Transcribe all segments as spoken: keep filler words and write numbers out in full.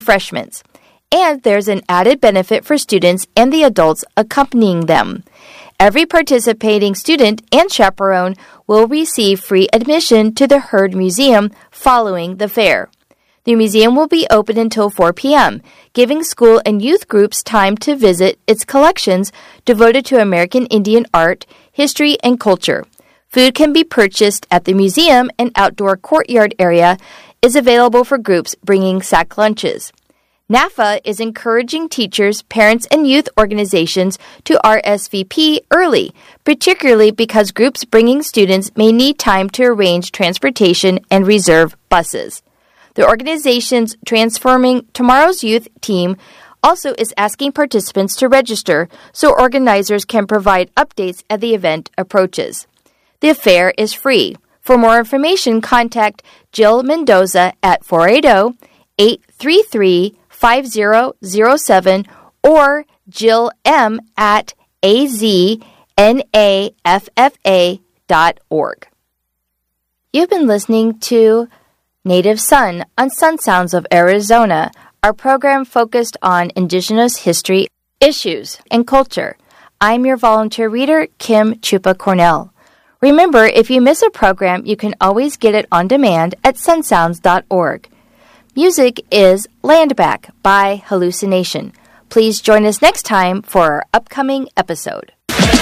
refreshments. And there's an added benefit for students and the adults accompanying them. Every participating student and chaperone will receive free admission to the Heard Museum following the fair. The museum will be open until four p.m., giving school and youth groups time to visit its collections devoted to American Indian art, history, and culture. Food can be purchased at the museum, and outdoor courtyard area is available for groups bringing sack lunches. NAFA is encouraging teachers, parents, and youth organizations to R S V P early, particularly because groups bringing students may need time to arrange transportation and reserve buses. The organization's Transforming Tomorrow's Youth team also is asking participants to register so organizers can provide updates as the event approaches. The affair is free. For more information, contact Jill Mendoza at four eight zero, eight three three, five zero zero seven or Jill M at a z n a f f a dot org. You've been listening to Native Son on Sun Sounds of Arizona, our program focused on Indigenous history, issues, and culture. I'm your volunteer reader, Kim Chupa Cornell. Remember, if you miss a program, you can always get it on demand at sun sounds dot org. Music is Land Back by Hallucination. Please join us next time for our upcoming episode.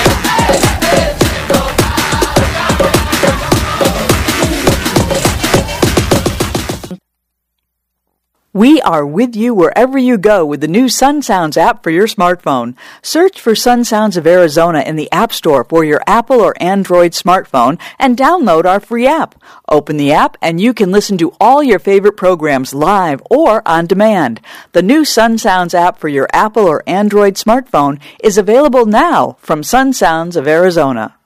We are with you wherever you go with the new Sun Sounds app for your smartphone. Search for Sun Sounds of Arizona in the App Store for your Apple or Android smartphone and download our free app. Open the app and you can listen to all your favorite programs live or on demand. The new Sun Sounds app for your Apple or Android smartphone is available now from Sun Sounds of Arizona.